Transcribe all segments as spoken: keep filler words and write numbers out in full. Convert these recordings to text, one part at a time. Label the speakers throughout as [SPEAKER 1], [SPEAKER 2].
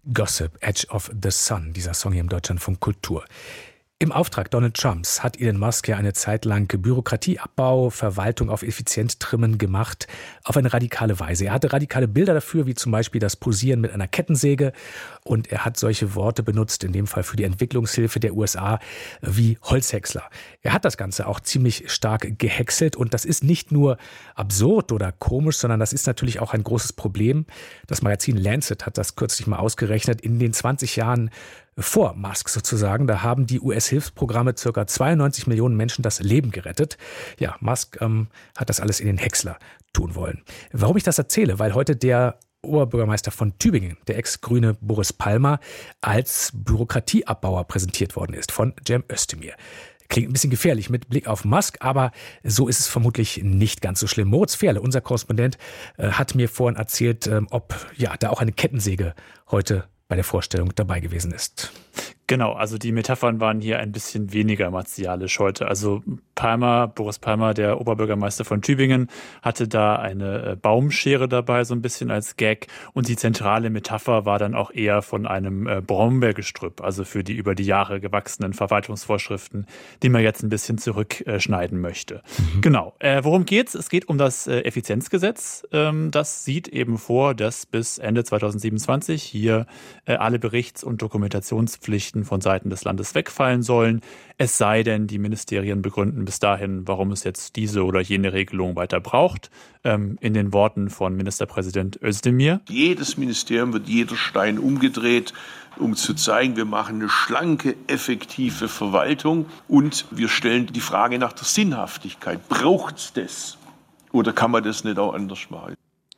[SPEAKER 1] Gossip, Edge of the Sun, dieser Song hier im Deutschlandfunk Kultur. Im Auftrag Donald Trumps hat Elon Musk ja eine Zeit lang Bürokratieabbau, Verwaltung auf effizient trimmen gemacht, auf eine radikale Weise. Er hatte radikale Bilder dafür, wie zum Beispiel das Posieren mit einer Kettensäge. Und er hat solche Worte benutzt, in dem Fall für die Entwicklungshilfe der U S A, wie Holzhäcksler. Er hat das Ganze auch ziemlich stark gehäckselt. Und das ist nicht nur absurd oder komisch, sondern das ist natürlich auch ein großes Problem. Das Magazin Lancet hat das kürzlich mal ausgerechnet. In den zwanzig Jahren vor Musk sozusagen, da haben die U S-Hilfsprogramme ca. zweiundneunzig Millionen Menschen das Leben gerettet. Ja, Musk ähm, hat das alles in den Häcksler tun wollen. Warum ich das erzähle? Weil heute der Oberbürgermeister von Tübingen, der Ex-Grüne Boris Palmer, als Bürokratieabbauer präsentiert worden ist von Cem Özdemir. Klingt ein bisschen gefährlich mit Blick auf Musk, aber so ist es vermutlich nicht ganz so schlimm. Moritz Ferle, unser Korrespondent, äh, hat mir vorhin erzählt, äh, ob ja da auch eine Kettensäge heute bei der Vorstellung dabei gewesen ist.
[SPEAKER 2] Genau, also die Metaphern waren hier ein bisschen weniger martialisch heute. Also Palmer, Boris Palmer, der Oberbürgermeister von Tübingen, hatte da eine Baumschere dabei, so ein bisschen als Gag. Und die zentrale Metapher war dann auch eher von einem Brombeergestrüpp, also für die über die Jahre gewachsenen Verwaltungsvorschriften, die man jetzt ein bisschen zurückschneiden möchte. Mhm. Genau. Äh, worum geht's? Es geht um das äh, Effizienzgesetz. Ähm, das sieht eben vor, dass bis Ende zweitausendsiebenundzwanzig hier äh, alle Berichts- und Dokumentationspflichten von Seiten des Landes wegfallen sollen. Es sei denn, die Ministerien begründen bis dahin, warum es jetzt diese oder jene Regelung weiter braucht. Ähm, in den Worten von Ministerpräsident Özdemir.
[SPEAKER 3] Jedes Ministerium wird jeder Stein umgedreht, um zu zeigen, wir machen eine schlanke, effektive Verwaltung und wir stellen die Frage nach der Sinnhaftigkeit. Braucht es das? Oder kann man das nicht auch anders machen?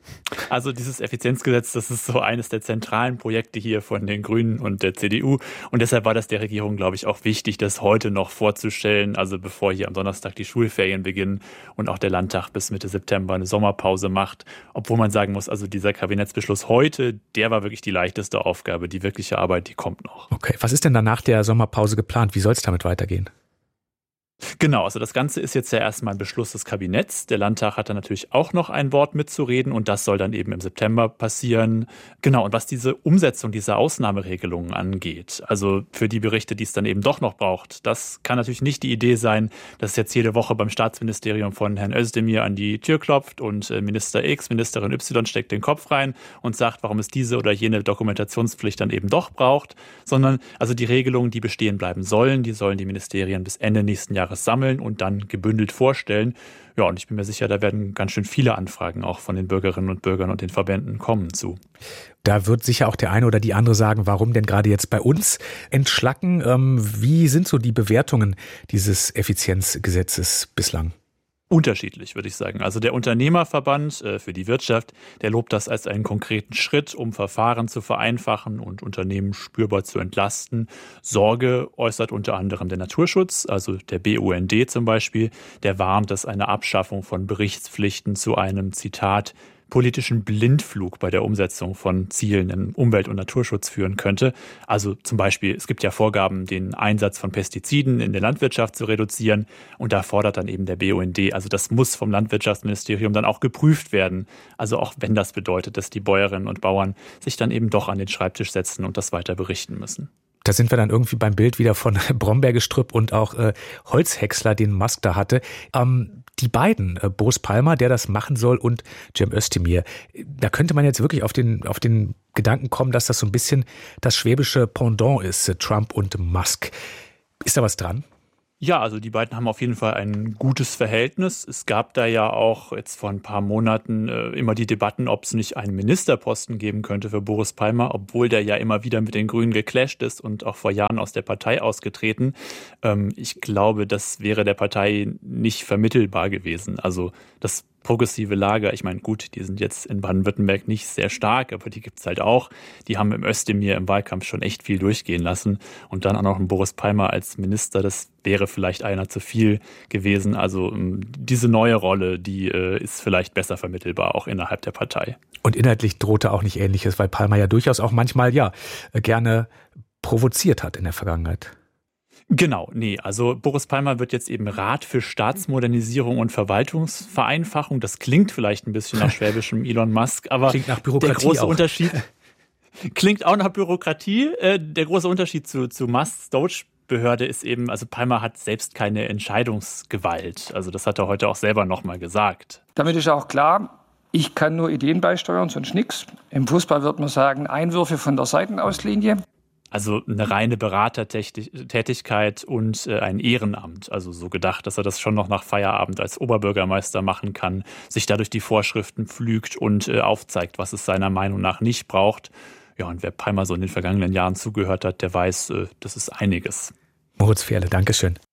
[SPEAKER 2] Also dieses Effizienzgesetz, das ist so eines der zentralen Projekte hier von den Grünen und der C D U. Und deshalb war das der Regierung, glaube ich, auch wichtig, das heute noch vorzustellen, also bevor hier am Donnerstag die Schulferien beginnen und auch der Landtag bis Mitte September eine Sommerpause macht. Obwohl man sagen muss, also dieser Kabinettsbeschluss heute, der war wirklich die leichteste Aufgabe. Die wirkliche Arbeit, die kommt noch.
[SPEAKER 1] Okay, was ist denn dann nach der Sommerpause geplant? Wie soll es damit weitergehen?
[SPEAKER 2] Genau, also das Ganze ist jetzt ja erstmal ein Beschluss des Kabinetts. Der Landtag hat da natürlich auch noch ein Wort mitzureden und das soll dann eben im September passieren. Genau, und was diese Umsetzung dieser Ausnahmeregelungen angeht, also für die Berichte, die es dann eben doch noch braucht, das kann natürlich nicht die Idee sein, dass es jetzt jede Woche beim Staatsministerium von Herrn Özdemir an die Tür klopft und Minister X, Ministerin Y steckt den Kopf rein und sagt, warum es diese oder jene Dokumentationspflicht dann eben doch braucht, sondern also die Regelungen, die bestehen bleiben sollen, die sollen die Ministerien bis Ende nächsten Jahres sammeln und dann gebündelt vorstellen. Ja, und ich bin mir sicher, da werden ganz schön viele Anfragen auch von den Bürgerinnen und Bürgern und den Verbänden kommen zu.
[SPEAKER 1] Da wird sicher auch der eine oder die andere sagen, warum denn gerade jetzt bei uns entschlacken? Ähm, wie sind so die Bewertungen dieses Effizienzgesetzes bislang?
[SPEAKER 2] Unterschiedlich, würde ich sagen. Also der Unternehmerverband äh, für die Wirtschaft, der lobt das als einen konkreten Schritt, um Verfahren zu vereinfachen und Unternehmen spürbar zu entlasten. Sorge äußert unter anderem der Naturschutz, also der B U N D zum Beispiel, der warnt, dass eine Abschaffung von Berichtspflichten zu einem, Zitat, politischen Blindflug bei der Umsetzung von Zielen im Umwelt- und Naturschutz führen könnte. Also zum Beispiel, es gibt ja Vorgaben, den Einsatz von Pestiziden in der Landwirtschaft zu reduzieren und da fordert dann eben der B U N D, also das muss vom Landwirtschaftsministerium dann auch geprüft werden. Also auch wenn das bedeutet, dass die Bäuerinnen und Bauern sich dann eben doch an den Schreibtisch setzen und das weiter berichten müssen.
[SPEAKER 1] Da sind wir dann irgendwie beim Bild wieder von Brombeergestrüpp und auch äh, Holzhäcksler, den Musk da hatte. Ähm, die beiden, äh, Boris Palmer, der das machen soll, und Cem Özdemir, da könnte man jetzt wirklich auf den, auf den Gedanken kommen, dass das so ein bisschen das schwäbische Pendant ist, äh, Trump und Musk. Ist da was dran?
[SPEAKER 2] Ja, also die beiden haben auf jeden Fall ein gutes Verhältnis. Es gab da ja auch jetzt vor ein paar Monaten äh, immer die Debatten, ob es nicht einen Ministerposten geben könnte für Boris Palmer, obwohl der ja immer wieder mit den Grünen geclasht ist und auch vor Jahren aus der Partei ausgetreten. Ähm, ich glaube, das wäre der Partei nicht vermittelbar gewesen. Also das progressive Lager, ich meine, gut, die sind jetzt in Baden-Württemberg nicht sehr stark, aber die gibt's halt auch. Die haben im Özdemir im Wahlkampf schon echt viel durchgehen lassen. Und dann auch noch ein Boris Palmer als Minister, das wäre vielleicht einer zu viel gewesen. Also diese neue Rolle, die äh, ist vielleicht besser vermittelbar, auch innerhalb der Partei.
[SPEAKER 1] Und inhaltlich drohte auch nicht Ähnliches, weil Palmer ja durchaus auch manchmal ja gerne provoziert hat in der Vergangenheit.
[SPEAKER 2] Genau, nee, also Boris Palmer wird jetzt eben Rat für Staatsmodernisierung und Verwaltungsvereinfachung. Das klingt vielleicht ein bisschen nach schwäbischem Elon Musk, aber
[SPEAKER 1] klingt nach Bürokratie
[SPEAKER 2] der große
[SPEAKER 1] auch.
[SPEAKER 2] Unterschied... Klingt auch nach Bürokratie. Äh, der große Unterschied zu, zu Musts Doge-Behörde ist eben, also Palmer hat selbst keine Entscheidungsgewalt. Also das hat er heute auch selber nochmal gesagt.
[SPEAKER 4] Damit ist auch klar, ich kann nur Ideen beisteuern, sonst nichts. Im Fußball wird man sagen, Einwürfe von der Seitenauslinie.
[SPEAKER 2] Also eine reine Beratertätigkeit und äh, ein Ehrenamt. Also so gedacht, dass er das schon noch nach Feierabend als Oberbürgermeister machen kann, sich dadurch die Vorschriften pflügt und äh, aufzeigt, was es seiner Meinung nach nicht braucht. Ja, und wer Palmer so in den vergangenen Jahren zugehört hat, der weiß, äh, das ist einiges.
[SPEAKER 1] Moritz Ferle, Dankeschön.